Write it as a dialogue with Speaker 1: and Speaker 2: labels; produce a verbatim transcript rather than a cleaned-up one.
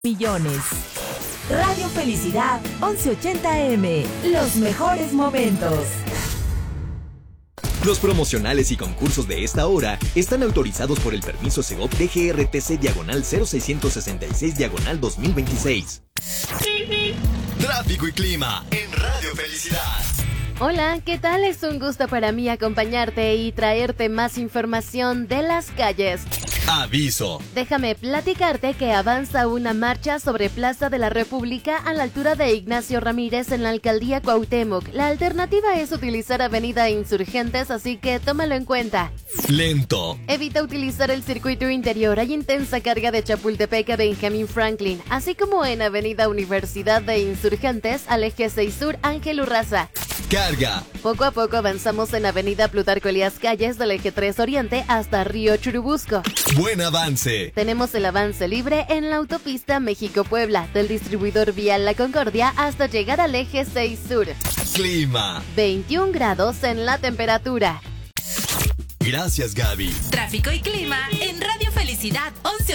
Speaker 1: millones. Radio Felicidad once ochenta A M, los mejores momentos.
Speaker 2: Los promocionales y concursos de esta hora están autorizados por el permiso Segov D G R T C diagonal cero seiscientos sesenta y seis diagonal dos mil veintiséis.
Speaker 3: Tráfico y clima en Radio Felicidad.
Speaker 4: Hola, ¿qué tal? Es un gusto para mí acompañarte y traerte más información de las calles.
Speaker 3: Aviso.
Speaker 4: Déjame platicarte que avanza una marcha sobre Plaza de la República a la altura de Ignacio Ramírez en la alcaldía Cuauhtémoc. La alternativa es utilizar Avenida Insurgentes, así que tómalo en cuenta.
Speaker 3: Lento.
Speaker 4: Evita utilizar el circuito interior. Hay intensa carga de Chapultepec a Benjamin Franklin, así como en Avenida Universidad de Insurgentes al eje seis Sur Ángel Urraza.
Speaker 3: Carga.
Speaker 4: Poco a poco avanzamos en Avenida Plutarco Elías Calles del eje tres Oriente hasta Río Churubusco.
Speaker 3: Buen avance.
Speaker 4: Tenemos el avance libre en la autopista México-Puebla, del distribuidor vial La Concordia hasta llegar al eje seis Sur.
Speaker 3: Clima.
Speaker 4: veintiún grados en la temperatura.
Speaker 3: Gracias, Gaby.
Speaker 5: Tráfico y clima en Radio Felicidad once